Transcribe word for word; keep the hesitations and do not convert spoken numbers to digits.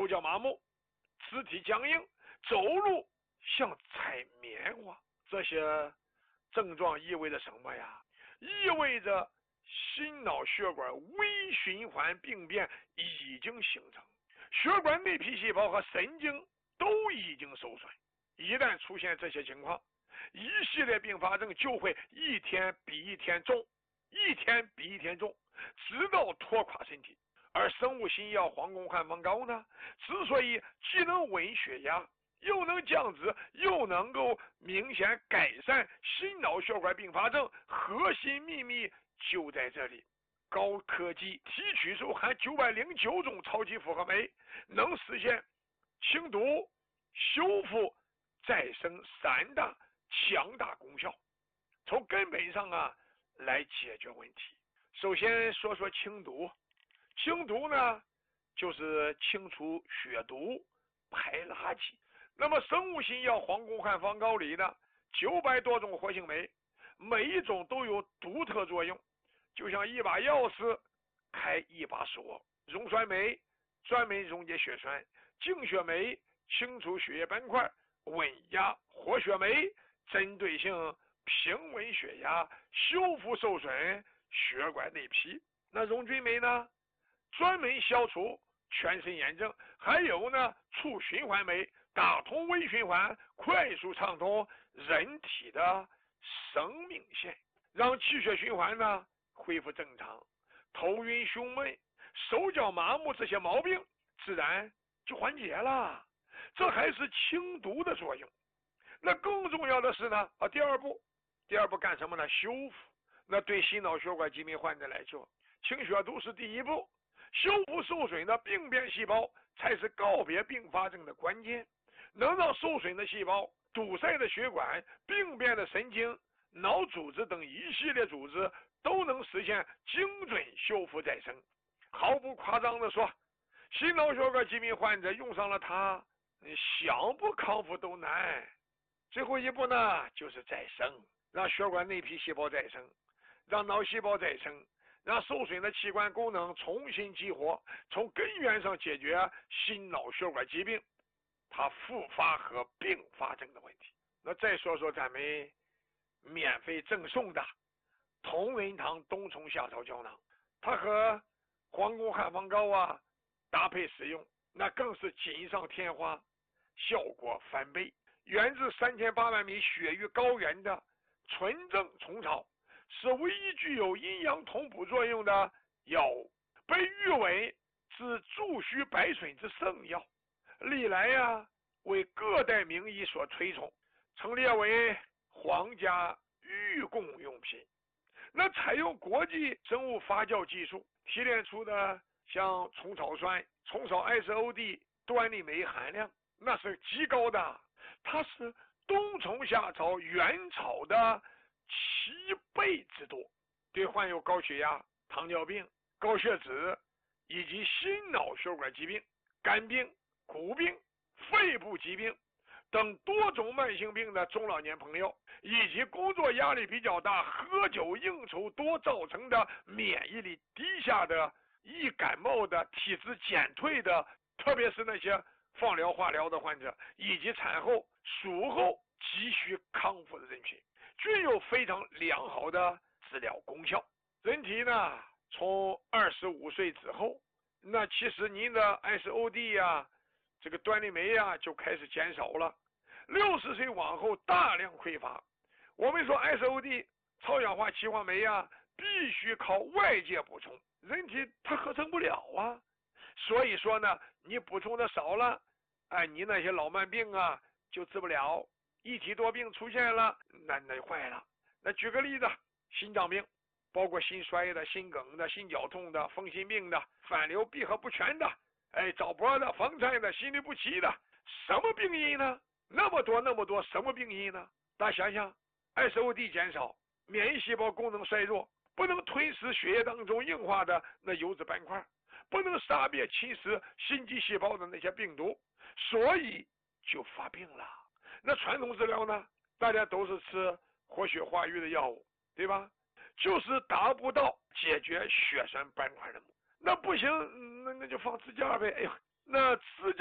脚麻木，肢体僵硬，走路像踩棉花。这些症状意味着什么呀？意味着心脑血管微循环病变已经形成，血管内皮细胞和神经都已经受损。一旦出现这些情况，一系列并发症就会一天比一天重，一天比一天重，直到拖垮身体。而生物新药黄宫汉方膏呢，之所以既能稳血压，又能降脂，又能够明显改善心脑血管并发症，核心秘密就在这里。高科技提取素含九百零九种超级复合酶，能实现清毒、修复、再生三大强大功效，从根本上啊来解决问题。首先说说清毒。清毒呢，就是清除血毒、排垃圾。那么生物新药黄宫汉方膏里呢，九百多种活性酶，每一种都有独特作用，就像一把钥匙开一把锁。溶栓酶专门溶解血栓，净血酶清除血液斑块，稳压活血酶针对性平稳血压，修复受损血管内皮。那溶菌酶呢，专门消除全身炎症。还有呢，促循环酶打通微循环，快速畅通人体的生命线，让气血循环呢恢复正常。头晕胸闷、手脚麻木这些毛病自然就缓解了，这还是清毒的作用。那更重要的是呢啊，第二步第二步干什么呢？修复。那对心脑血管疾病患者来说，清血毒是第一步，修复受损的病变细胞才是告别并发症的关键。能让受损的细胞、堵塞的血管、病变的神经、脑组织等一系列组织都能实现精准修复再生。毫不夸张地说，心脑血管疾病患者用上了它，想不康复都难。最后一步呢，就是再生，让血管内皮细胞再生，让脑细胞再生，让受损的器官功能重新激活，从根源上解决心脑血管疾病它复发和并发症的问题。那再说说咱们免费赠送的同仁堂冬虫夏草胶囊，它和黄宫汉方膏啊搭配使用，那更是锦上添花，效果翻倍。源自三千八百米雪域高原的纯正虫草，是唯一具有阴阳同补作用的药物，被誉为是助虚百损之圣药，历来呀、啊、为各代名医所推崇，曾列为皇家御贡用品。那采用国际生物发酵技术提炼出的像虫草酸、虫草 S O D 端粒酶含量那是极高的，它是冬虫夏草原草的七倍之多，对患有高血压、糖尿病、高血脂以及心脑血管疾病、肝病、骨病、肺部疾病等多种慢性病的中老年朋友，以及工作压力比较大、喝酒应酬多造成的免疫力低下的、易感冒的、体质减退的，特别是那些放疗化疗的患者，以及产后术后急需康复的人群，均有非常良好的治疗功效。人体呢，从二十五岁之后，那其实您的 S O D 呀、这个端粒酶呀就开始减少了。六十岁往后大量匮乏，我们说 S O D 超氧化歧化酶呀，必须靠外界补充，人体它合成不了啊。所以说呢，你补充的少了，哎，你那些老慢病啊就治不了，一体多病出现了，那那坏了。那举个例子，心脏病，包括心衰的、心梗的、心绞痛的、风心病的、反流闭合不全的，哎，早搏的、房颤的、心律不齐的，什么病因呢？那么多那么多，什么病因呢？大家想想 ，S O D 减少，免疫细胞功能衰弱，不能吞噬血液当中硬化的那油脂斑块，不能杀灭侵蚀心肌细胞的那些病毒，所以就发病了。那传统治疗呢？大家都是吃活血化瘀的药物，对吧？就是达不到解决血栓斑块的目的。那不行，那那就放支架呗。哎呦，那支架